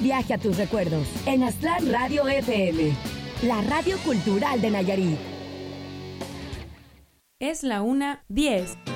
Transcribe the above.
Viaje a tus recuerdos en Aztlán Radio FM, la radio cultural de Nayarit. Es la 1:10.